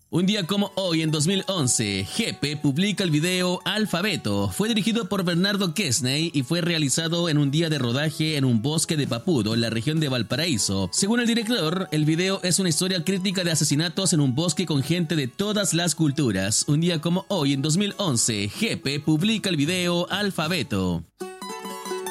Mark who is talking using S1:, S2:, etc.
S1: Un día como hoy, en 2011, Jepe publica el video Alfabeto. Fue dirigido por Bernardo Quesney y fue realizado en un día de rodaje en un bosque de Papudo, en la región de Valparaíso. Según el director, el video es una historia crítica de asesinatos en un bosque con gente de todas las culturas. Un día como hoy, en 2011, Jepe publica el video Alfabeto.